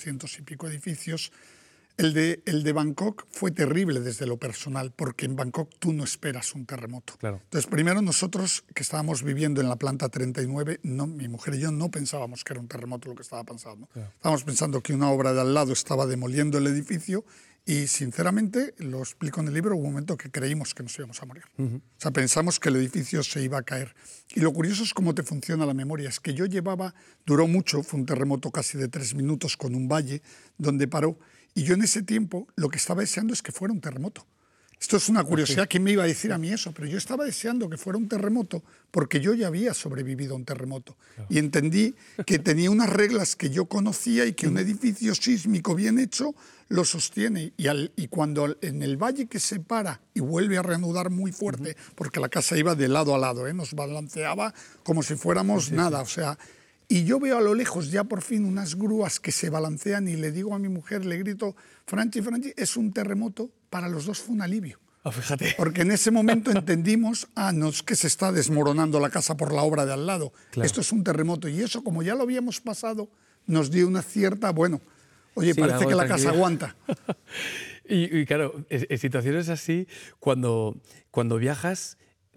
800 y pico edificios. El de Bangkok fue terrible desde lo personal, porque en Bangkok tú no esperas un terremoto. Claro. Entonces, primero nosotros, que estábamos viviendo en la planta 39, mi mujer y yo no pensábamos que era un terremoto lo que estaba pasando. Claro. Estábamos pensando que una obra de al lado estaba demoliendo el edificio y, sinceramente, lo explico en el libro, hubo un momento que creímos que nos íbamos a morir. O sea, pensamos que el edificio se iba a caer. Y lo curioso es cómo te funciona la memoria. Es que yo duró mucho, fue un terremoto casi de 3 minutos con un valle donde paró. Y yo en ese tiempo lo que estaba deseando es que fuera un terremoto. Esto es una curiosidad, ¿quién me iba a decir a mí eso? Pero yo estaba deseando que fuera un terremoto porque yo ya había sobrevivido a un terremoto. Claro. Y entendí que tenía unas reglas que yo conocía y que un edificio sísmico bien hecho lo sostiene. Y cuando en el valle que se para y vuelve a reanudar muy fuerte, porque la casa iba de lado a lado, nos balanceaba como si fuéramos nada, o sea... Y yo veo a lo lejos ya por fin unas grúas que se balancean y le digo a mi mujer, le grito, Franchi, es un terremoto. Para los dos fue un alivio. Oh, fíjate. Porque en ese momento entendimos, no es que se está desmoronando la casa por la obra de al lado, claro. Esto es un terremoto. Y eso, como ya lo habíamos pasado, nos dio una cierta, oye, sí, parece que la casa aguanta. y claro, en situaciones así, cuando viajas,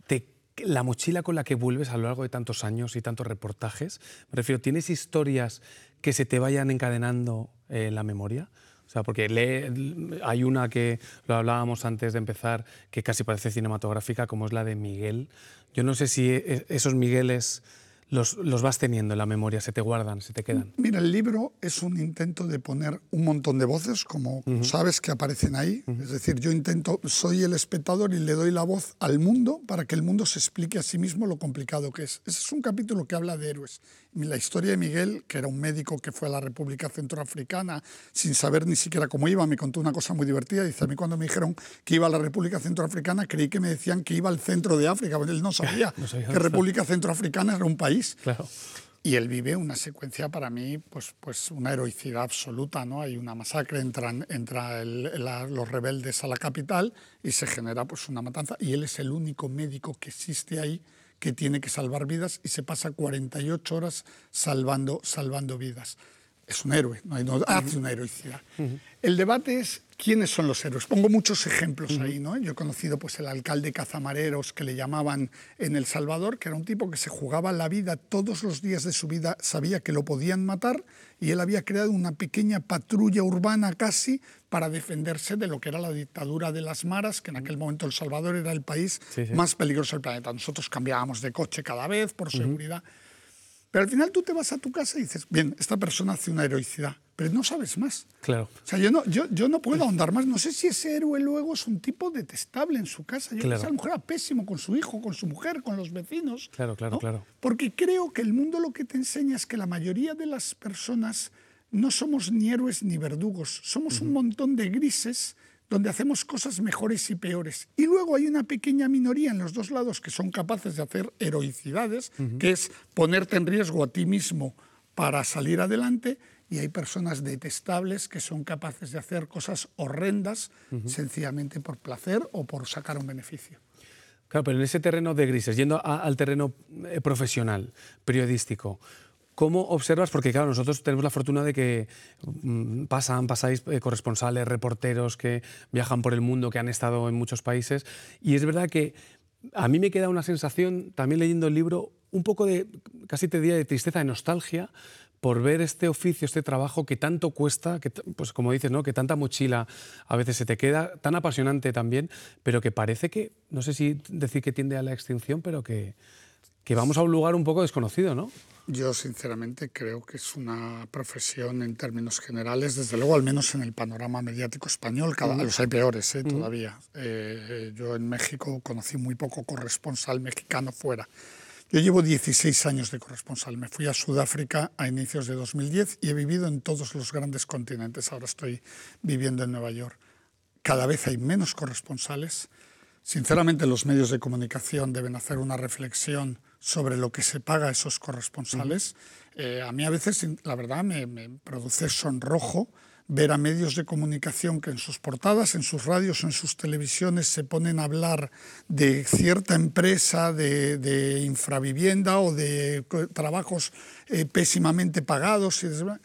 la mochila con la que vuelves a lo largo de tantos años y tantos reportajes, me refiero, ¿tienes historias que se te vayan encadenando en la memoria? O sea, porque hay una que lo hablábamos antes de empezar, que casi parece cinematográfica, como es la de Miguel. Yo no sé si esos Migueles los vas teniendo en la memoria, se te guardan, se te quedan. Mira, el libro es un intento de poner un montón de voces, como sabes, que aparecen ahí. Es decir, yo soy el espectador y le doy la voz al mundo para que el mundo se explique a sí mismo lo complicado que es. Ese es un capítulo que habla de héroes. La historia de Miguel, que era un médico que fue a la República Centroafricana sin saber ni siquiera cómo iba, me contó una cosa muy divertida. Dice, a mí cuando me dijeron que iba a la República Centroafricana, creí que me decían que iba al centro de África. Él no sabía que República Centroafricana era un país. Claro. Y él vive una secuencia para mí, pues una heroicidad absoluta, ¿no? Hay una masacre, entran los rebeldes a la capital y se genera pues una matanza. Y él es el único médico que existe ahí que tiene que salvar vidas y se pasa 48 horas salvando vidas. Es un héroe, hace una heroicidad. El debate es quiénes son los héroes. Pongo muchos ejemplos ahí, ¿no? Yo he conocido pues, el alcalde Cazamareros, que le llamaban en El Salvador, que era un tipo que se jugaba la vida todos los días de su vida, sabía que lo podían matar y él había creado una pequeña patrulla urbana casi para defenderse de lo que era la dictadura de las maras, que en aquel momento El Salvador era el país más peligroso del planeta. Nosotros cambiábamos de coche cada vez por seguridad. Pero al final tú te vas a tu casa y dices, bien, esta persona hace una heroicidad, pero no sabes más. Claro. O sea, yo no puedo ahondar más. No sé si ese héroe luego es un tipo detestable en su casa. Yo creo que a lo mejor era pésimo con su hijo, con su mujer, con los vecinos. Claro, ¿no? claro. Porque creo que el mundo lo que te enseña es que la mayoría de las personas no somos ni héroes ni verdugos. Somos un montón de grises donde hacemos cosas mejores y peores. Y luego hay una pequeña minoría en los dos lados que son capaces de hacer heroicidades, que es ponerte en riesgo a ti mismo para salir adelante, y hay personas detestables que son capaces de hacer cosas horrendas sencillamente por placer o por sacar un beneficio. Claro, pero en ese terreno de grises, yendo al terreno profesional, periodístico, ¿cómo observas? Porque claro, nosotros tenemos la fortuna de que pasáis corresponsales, reporteros que viajan por el mundo, que han estado en muchos países, y es verdad que a mí me queda una sensación, también leyendo el libro, un poco de, casi te diría, de tristeza, de nostalgia, por ver este oficio, este trabajo que tanto cuesta, que, pues como dices, ¿no? Que tanta mochila a veces se te queda, tan apasionante también, pero que parece que, no sé si decir que tiende a la extinción, pero que vamos a un lugar un poco desconocido, ¿no? Yo sinceramente creo que es una profesión en términos generales, desde luego al menos en el panorama mediático español, los hay peores todavía. Yo en México conocí muy poco corresponsal mexicano fuera. Yo llevo 16 años de corresponsal, me fui a Sudáfrica a inicios de 2010 y he vivido en todos los grandes continentes, ahora estoy viviendo en Nueva York. Cada vez hay menos corresponsales. Sinceramente, los medios de comunicación deben hacer una reflexión sobre lo que se paga a esos corresponsales. A mí a veces, la verdad, me produce sonrojo ver a medios de comunicación que en sus portadas, en sus radios, en sus televisiones se ponen a hablar de cierta empresa, de infravivienda o de trabajos pésimamente pagados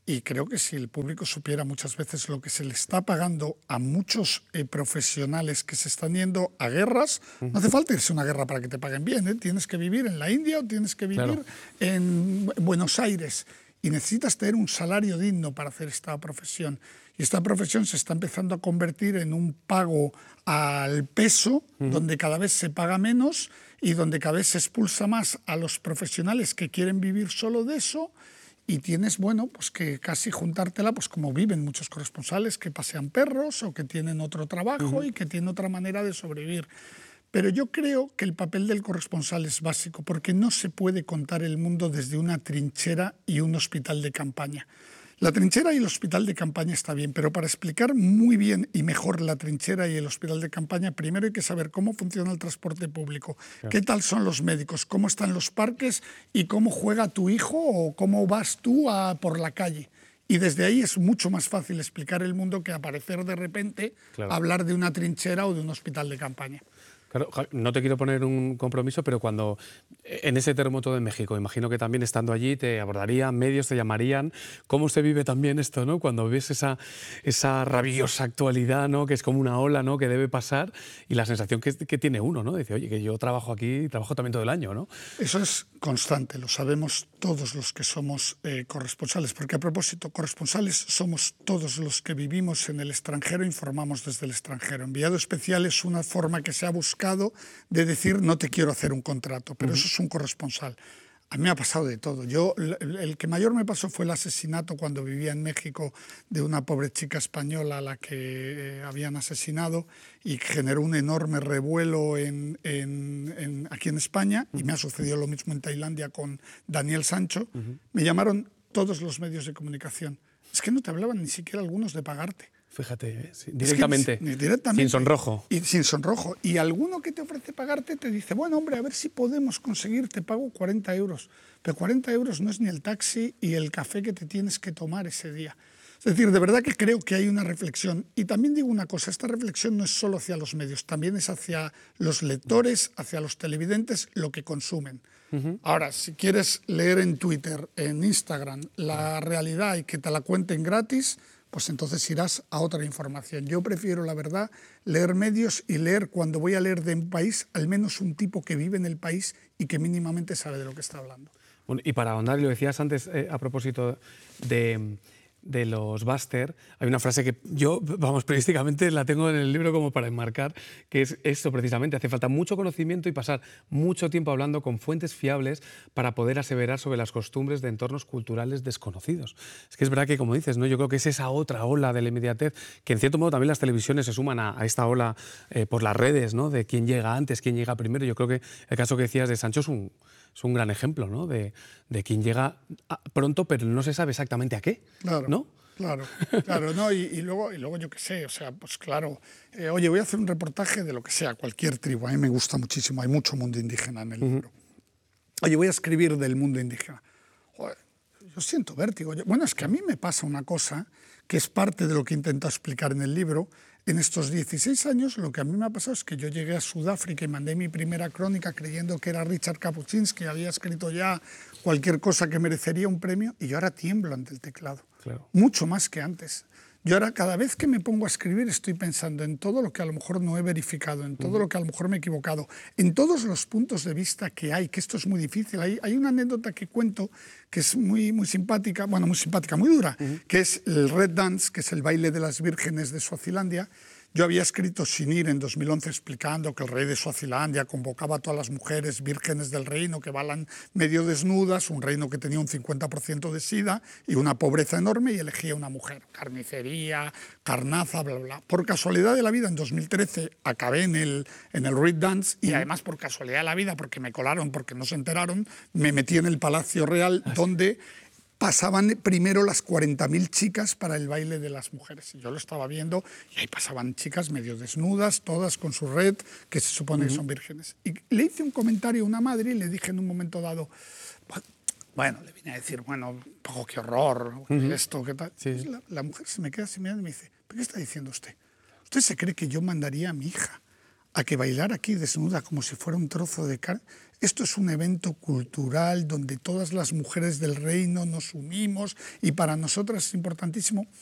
Y creo que si el público supiera muchas veces lo que se le está pagando a muchos profesionales que se están yendo a guerras, no hace falta irse a una guerra para que te paguen bien, ¿eh? Tienes que vivir en la India o tienes que vivir en Buenos Aires y necesitas tener un salario digno para hacer esta profesión. Y esta profesión se está empezando a convertir en un pago al peso, donde cada vez se paga menos y donde cada vez se expulsa más a los profesionales que quieren vivir solo de eso. Y tienes, bueno, pues que casi juntártela, pues como viven muchos corresponsales que pasean perros o que tienen otro trabajo y que tienen otra manera de sobrevivir. Pero yo creo que el papel del corresponsal es básico, porque no se puede contar el mundo desde una trinchera y un hospital de campaña. La trinchera y el hospital de campaña está bien, pero para explicar muy bien y mejor la trinchera y el hospital de campaña, primero hay que saber cómo funciona el transporte público, qué tal son los médicos, cómo están los parques y cómo juega tu hijo o cómo vas tú por la calle. Y desde ahí es mucho más fácil explicar el mundo que aparecer de repente a hablar de una trinchera o de un hospital de campaña. Claro, no te quiero poner un compromiso, pero cuando en ese terremoto de México, imagino que también estando allí te abordarían, medios te llamarían. ¿Cómo se vive también esto, ¿no? Cuando ves esa rabiosa actualidad, ¿no? Que es como una ola, ¿no? Que debe pasar y la sensación que tiene uno, ¿no? Dice, oye, que yo trabajo aquí, trabajo también todo el año, ¿no? Eso es constante, lo sabemos todos los que somos corresponsales, porque a propósito, corresponsales somos todos los que vivimos en el extranjero, informamos desde el extranjero. Enviado especial es una forma que se ha buscado de decir no te quiero hacer un contrato, pero eso es un corresponsal. A mí me ha pasado de todo. El que mayor me pasó fue el asesinato cuando vivía en México de una pobre chica española a la que habían asesinado y generó un enorme revuelo aquí en España, y me ha sucedido lo mismo en Tailandia con Daniel Sancho. Me llamaron todos los medios de comunicación. Es que no te hablaban ni siquiera algunos de pagarte. Fíjate, sí, directamente, sin sonrojo. Y sin sonrojo. Y alguno que te ofrece pagarte te dice, bueno, hombre, a ver si podemos conseguir, te pago 40 euros. Pero 40 euros no es ni el taxi y el café que te tienes que tomar ese día. Es decir, de verdad que creo que hay una reflexión. Y también digo una cosa, esta reflexión no es solo hacia los medios, también es hacia los lectores, hacia los televidentes, lo que consumen. Ahora, si quieres leer en Twitter, en Instagram, la realidad y que te la cuenten gratis, pues entonces irás a otra información. Yo prefiero, la verdad, leer medios y leer, cuando voy a leer de un país, al menos un tipo que vive en el país y que mínimamente sabe de lo que está hablando. Bueno, y para ahondar, y lo decías antes a propósito de los Buster, hay una frase que yo, vamos, periodísticamente la tengo en el libro como para enmarcar, que es esto precisamente: hace falta mucho conocimiento y pasar mucho tiempo hablando con fuentes fiables para poder aseverar sobre las costumbres de entornos culturales desconocidos. Es que es verdad que, como dices, ¿no? Yo creo que es esa otra ola de la inmediatez, que en cierto modo también las televisiones se suman a esta ola por las redes, ¿no? De quién llega antes, quién llega primero. Yo creo que el caso que decías de Sancho es un gran ejemplo, ¿no? De quien llega pronto, pero no se sabe exactamente a qué. Claro, ¿no? claro, ¿no? Y luego yo qué sé, o sea, pues claro, oye, voy a hacer un reportaje de lo que sea, cualquier tribu. A mí me gusta muchísimo, hay mucho mundo indígena en el libro. Oye, voy a escribir del mundo indígena. Joder, yo siento vértigo. Bueno, es que a mí me pasa una cosa que es parte de lo que intento explicar en el libro. En estos 16 años lo que a mí me ha pasado es que yo llegué a Sudáfrica y mandé mi primera crónica creyendo que era Richard Kapuscinski, que había escrito ya cualquier cosa que merecería un premio, y yo ahora tiemblo ante el teclado, claro. Mucho más que antes. Yo ahora, cada vez que me pongo a escribir, estoy pensando en todo lo que a lo mejor no he verificado, en todo lo que a lo mejor me he equivocado, en todos los puntos de vista que hay, que esto es muy difícil. Hay una anécdota que cuento que es muy simpática, bueno, muy simpática, muy dura, que es el Red Dance, que es el baile de las vírgenes de Suazilandia. Yo había escrito Sin ir en 2011 explicando que el rey de Suazilandia convocaba a todas las mujeres vírgenes del reino que bailan medio desnudas, un reino que tenía un 50% de sida y una pobreza enorme, y elegía una mujer. Carnicería, carnaza, bla, bla. Por casualidad de la vida, en 2013 acabé en el Red Dance, y además por casualidad de la vida, porque me colaron, porque no se enteraron, me metí en el Palacio Real, donde pasaban primero las 40.000 chicas para el baile de las mujeres. Y yo lo estaba viendo y ahí pasaban chicas medio desnudas, todas con su red, que se supone que son vírgenes. Y le hice un comentario a una madre y le dije en un momento dado, bueno, le vine a decir, bueno, poco qué horror, esto, qué tal. Sí. La mujer se me queda así mirando y me dice, ¿pero qué está diciendo usted? ¿Usted se cree que yo mandaría a mi hija a que bailara aquí desnuda como si fuera un trozo de carne? esto es un evento cultural donde todas las mujeres del reino nos unimos y para nosotras es importantísimo.